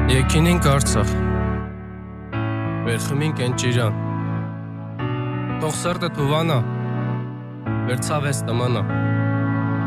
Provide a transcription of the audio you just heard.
Եկինինք Արցախ, վերխմինք Ընճիրան, թող սրտը թուվանա, վերցավես տմանա,